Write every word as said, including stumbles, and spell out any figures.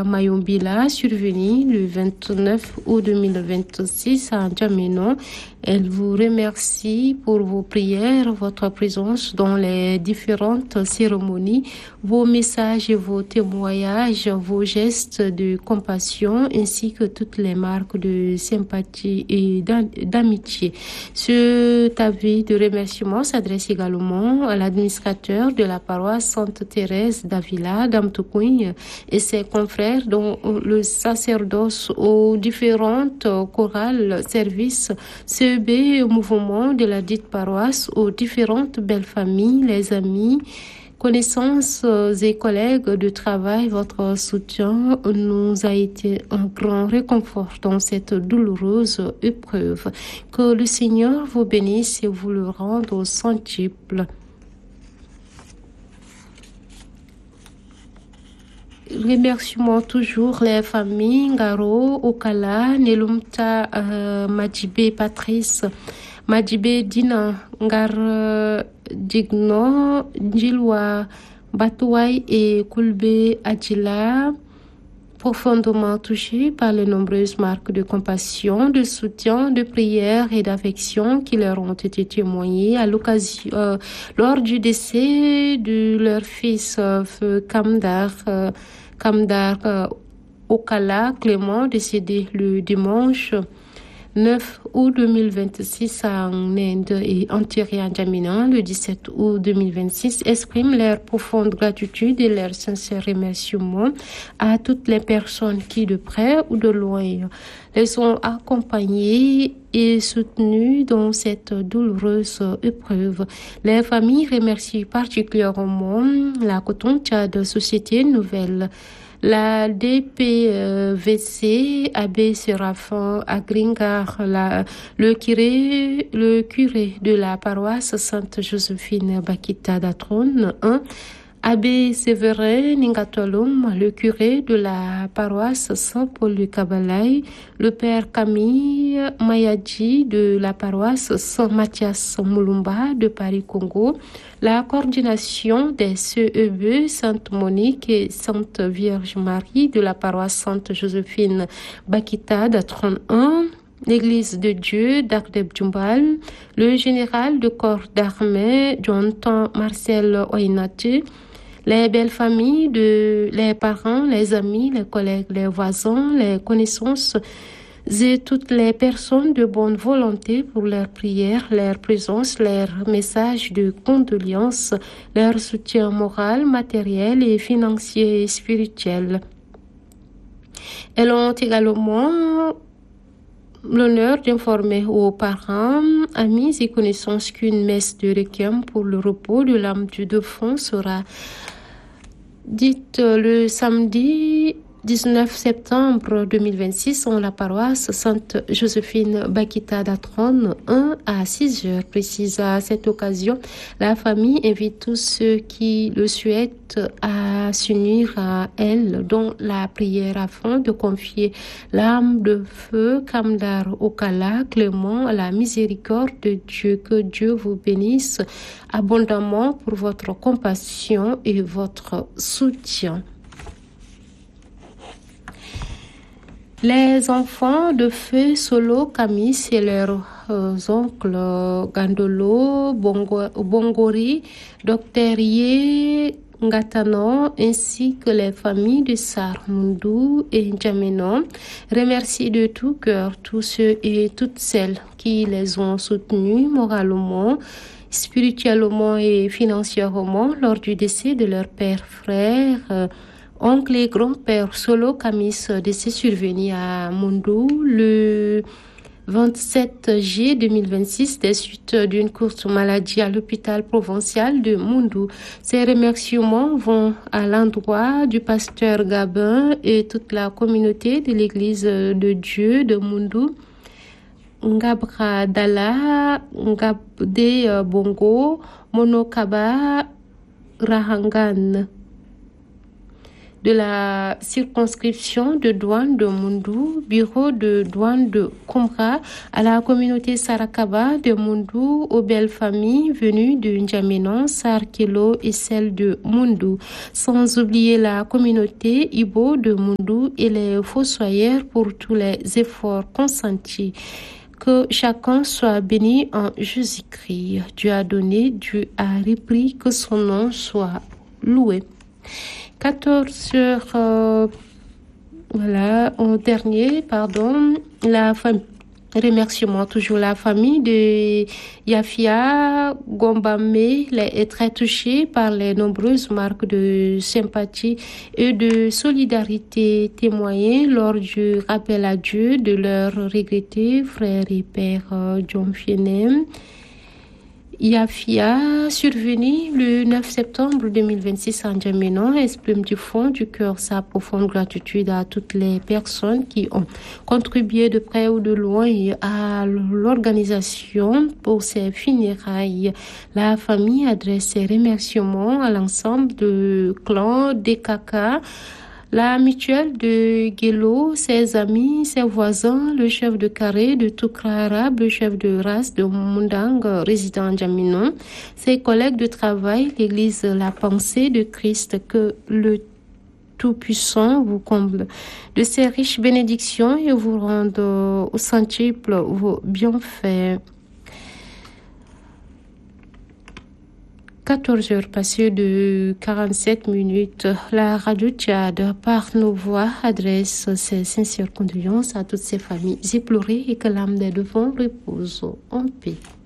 Mayombila, survenue le vingt-neuf août deux mille vingt-six à N'Djamena. Elle vous remercie pour vos prières, votre présence dans les différentes cérémonies, vos messages et vos témoignages, vos gestes de compassion ainsi que toutes les marques de sympathie et d'amitié. Cet avis de remerciement s'adresse également à l'administrateur de la paroisse Sainte-Thérèse d'Avila, Dame Toukoui, et ses confrères dont le sacerdoce aux différentes chorales, services, C E B, au mouvement de la dite paroisse, aux différentes belles familles, les amis, connaissances et collègues de travail. Votre soutien nous a été un grand réconfort dans cette douloureuse épreuve. Que le Seigneur vous bénisse et vous le rende au centuple. Remerciements toujours les familles Ngaro, Okala, Nelumta, euh, Madjibé, Patrice, Madjibé, Dina, Ngar, euh, Digno, Njilwa, Batouaï et Koulbe, Adjila, profondément touchés par les nombreuses marques de compassion, de soutien, de prière et d'affection qui leur ont été témoignées à l'occasion, euh, lors du décès de leur fils, euh, Kamdar, euh, Kamdar euh, Okala Clément, décédé le dimanche neuf août deux mille vingt-six en Inde et enterré à N'Djamena le dix-sept août deux mille vingt-six, expriment leur profonde gratitude et leur sincère remerciement à toutes les personnes qui, de près ou de loin, les ont accompagnés et soutenus dans cette douloureuse épreuve. Les familles remercient particulièrement la Coton Tchad Société Nouvelle, la D P V C, Abbé Séraphin Agringar, la, le curé, le curé de la paroisse Sainte-Joséphine Bakita d'Atron un, Abbé Séverin Ningatolum, le curé de la paroisse Saint-Paul de Kabalaï, le père Camille Mayadji de la paroisse Saint-Mathias Moulumba de Paris-Congo, la coordination des C E B Sainte-Monique et Sainte Vierge Marie de la paroisse Sainte-Joséphine Bakita d'Atron un, l'Église de Dieu d'Ardeb Djumbal, le général de corps d'armée Jonathan Marcel Oinati, les belles familles, de, les parents, les amis, les collègues, les voisins, les connaissances et toutes les personnes de bonne volonté pour leurs prières, leur présence, leurs messages de condoléances, leur soutien moral, matériel et financier et spirituel. Elles ont également l'honneur d'informer aux parents, amis et connaissances qu'une messe de requiem pour le repos de l'âme du défunt sera dite le samedi dix-neuf septembre deux mille vingt-six en la paroisse Sainte-Joséphine Bakita d'Atron un à six heures. Précise à cette occasion, la famille invite tous ceux qui le souhaitent à s'unir à elle dans la prière afin de confier l'âme de feu Kamdar Okala Clément à la miséricorde de Dieu. Que Dieu vous bénisse abondamment pour votre compassion et votre soutien. Les enfants de feu Solo Kamis et leurs euh, oncles Gandolo, Bongo, Bongori, Docteur Ye Ngatano, ainsi que les familles de Sar Mundu et N'Djamena remercient de tout cœur tous ceux et toutes celles qui les ont soutenus moralement, spirituellement et financièrement lors du décès de leur père, frère, euh, oncle et grand-père Solo Kamis, décès survenu à Mundu le vingt-sept juillet deux mille vingt-six des suites d'une courte maladie à l'hôpital provincial de Mundu. Ces remerciements vont à l'endroit du pasteur Gabin et toute la communauté de l'église de Dieu de Mundu, Ngabra Dala, Ngabde Bongo, Monokaba, Rahangan. de la circonscription de douane de Moundou, bureau de douane de Koumra, à la communauté Sarakaba de Moundou, aux belles familles venues de N'Djamena, Sarkelo et celle de Moundou, sans oublier la communauté Ibo de Moundou et les fossoyeurs pour tous les efforts consentis. Que chacun soit béni en Jésus-Christ. Dieu a donné, Dieu a repris, que son nom soit loué. quatorze heures, euh, voilà, en dernier, pardon, la famille. Remerciements toujours la famille de Yafia Gombame est très touchée par les nombreuses marques de sympathie et de solidarité témoignées lors du rappel à Dieu de leurs regrettés frères et pères John Fienem. Yafia, survenu le neuf septembre deux mille vingt-six à N'Djamena, exprime du fond du cœur sa profonde gratitude à toutes les personnes qui ont contribué de près ou de loin à l'organisation pour ces funérailles. La famille adresse ses remerciements à l'ensemble du clan D K K, la mutuelle de Guélo, ses amis, ses voisins, le chef de carré de Toukra Arabe, le chef de race de Mundang, résident à N'Djamena, ses collègues de travail, l'église La Pensée de Christ, que le Tout-Puissant vous comble de ses riches bénédictions et vous rende au centuple vos bienfaits. quatorze heures passées de quarante-sept minutes, la radio Tchad, par nos voix, adresse ses sincères condoléances à toutes ces familles éplorées et que l'âme des devants repose en paix.